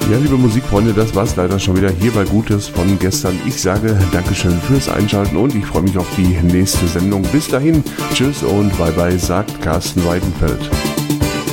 Ja, liebe Musikfreunde, das war's leider schon wieder hier bei Gutes von gestern. Ich sage Dankeschön fürs Einschalten und ich freue mich auf die nächste Sendung. Bis dahin, tschüss und bye bye, sagt Carsten Weidenfeld.